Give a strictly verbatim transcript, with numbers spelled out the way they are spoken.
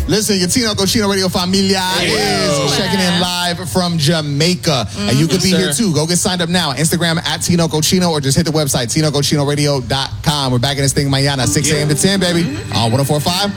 Listen, your Tinoco Chino Radio Familia is checking in live from Jamaica. Mm-hmm. And you could be yes, here too. Go get signed up now. Instagram at Tinoco Chino or just hit the website, tinoco chino radio dot com. We're back in this thing mañana, six a.m. to ten, baby. On one oh four point five